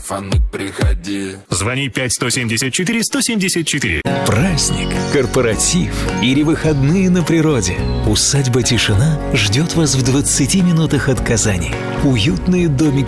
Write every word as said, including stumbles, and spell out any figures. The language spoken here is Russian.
Фанк, приходи. Звони пять сто семьдесят четыре сто семьдесят четыре. Праздник, корпоратив или выходные на природе. Усадьба «Тишина» ждет вас в двадцати минутах от Казани. Уютные домики